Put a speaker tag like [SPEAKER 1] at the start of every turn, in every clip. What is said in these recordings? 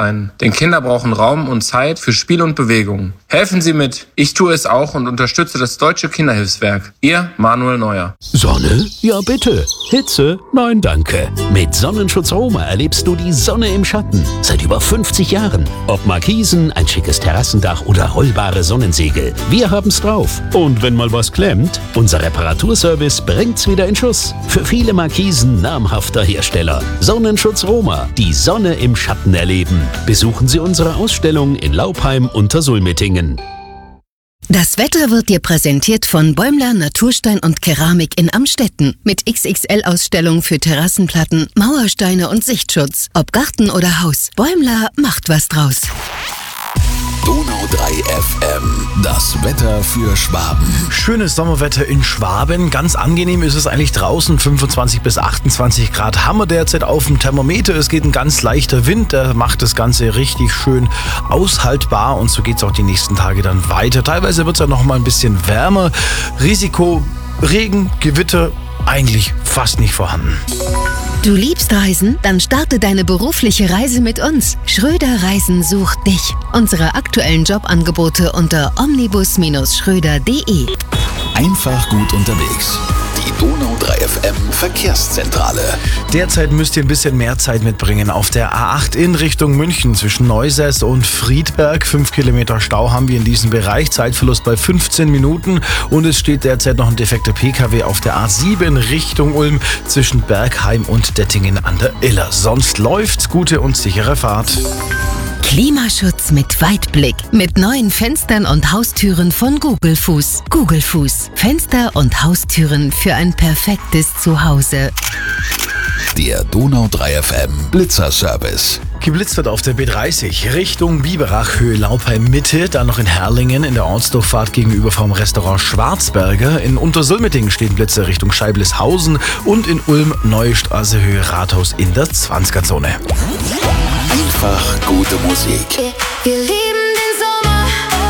[SPEAKER 1] ein. Denn Kinder brauchen Raum und Zeit für Spiel und Bewegung. Helfen Sie mit. Ich tue es auch und unterstütze das Deutsche Kinderhilfswerk. Ihr Manuel Neuer.
[SPEAKER 2] Sonne? Ja bitte. Hitze? Nein, danke. Mit Sonnenschutz Roma erlebst du die Sonne im Schatten. Seit über 50 Jahren. Ob Markisen, ein schickes Terrassendach oder rollbare Sonnensegel. Wir haben's drauf. Und wenn mal was klemmt, unser Reparaturservice bringt's wieder in Schuss. Für viele Markisen namhafter Hersteller. Sonnenschutz Roma. Die Sonne im Schatten erleben. Besuchen Sie unsere Ausstellung in Laupheim unter Sulmettingen.
[SPEAKER 3] Das Wetter wird dir präsentiert von Bäumler Naturstein und Keramik in Amstetten mit XXL-Ausstellung für Terrassenplatten, Mauersteine und Sichtschutz. Ob Garten oder Haus, Bäumler macht was draus.
[SPEAKER 2] Donau 3 FM, das Wetter für Schwaben.
[SPEAKER 4] Schönes Sommerwetter in Schwaben. Ganz angenehm ist es eigentlich draußen. 25 bis 28 Grad haben wir derzeit auf dem Thermometer. Es geht ein ganz leichter Wind, der macht das Ganze richtig schön aushaltbar. Und so geht es auch die nächsten Tage dann weiter. Teilweise wird es ja noch mal ein bisschen wärmer. Risiko Regen, Gewitter eigentlich fast nicht vorhanden.
[SPEAKER 3] Du liebst Reisen? Dann starte deine berufliche Reise mit uns. Schröder Reisen sucht dich. Unsere aktuellen Jobangebote unter omnibus-schröder.de.
[SPEAKER 2] Einfach gut unterwegs. Die Donau 3 FM Verkehrszentrale.
[SPEAKER 4] Derzeit müsst ihr ein bisschen mehr Zeit mitbringen. Auf der A8 in Richtung München zwischen Neusäß und Friedberg. 5 Kilometer Stau haben wir in diesem Bereich. Zeitverlust bei 15 Minuten. Und es steht derzeit noch ein defekter PKW auf der A7 Richtung Ulm zwischen Bergheim und Dettingen an der Iller. Sonst läuft's. Gute und sichere Fahrt.
[SPEAKER 3] Klimaschutz mit Weitblick. Mit neuen Fenstern und Haustüren von Google Fuß. Google Fuß. Fenster und Haustüren für ein perfektes Zuhause.
[SPEAKER 2] Der Donau 3 FM Blitzerservice.
[SPEAKER 4] Geblitzt wird auf der B30 Richtung Biberach, Höhe Laupheim Mitte, dann noch in Herrlingen in der Ortsdurchfahrt gegenüber vom Restaurant Schwarzberger. In Untersulmettingen stehen Blitze Richtung Scheibleshausen und in Ulm Neue Straße Höhe Rathaus in der 20er-Zone.
[SPEAKER 2] Einfach gute Musik.
[SPEAKER 5] Wir lieben den Sommer.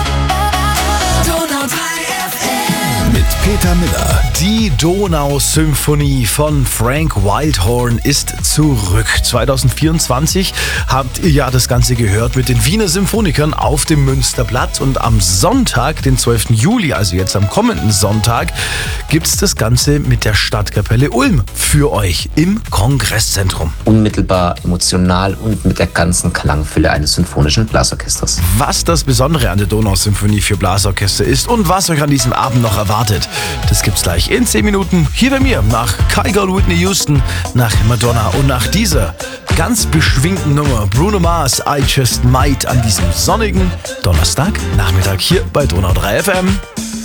[SPEAKER 5] Donau 3 FM.
[SPEAKER 2] Mit Peter Miller.
[SPEAKER 4] Die Donau-Symphonie von Frank Wildhorn ist zurück. 2024 habt ihr ja das Ganze gehört mit den Wiener Symphonikern auf dem Münsterplatz. Und am Sonntag, den 12. Juli, also jetzt am kommenden Sonntag, gibt's das Ganze mit der Stadtkapelle Ulm für euch im Kongresszentrum.
[SPEAKER 6] Unmittelbar, emotional und mit der ganzen Klangfülle eines symphonischen Blasorchesters.
[SPEAKER 4] Was das Besondere an der Donau-Symphonie für Blasorchester ist und was euch an diesem Abend noch erwartet, das gibt's gleich in 10 Minuten hier bei mir nach Kygo Whitney Houston, nach Madonna und nach dieser ganz beschwingten Nummer Bruno Mars, I Just Might an diesem sonnigen Donnerstagnachmittag hier bei Donau 3 FM.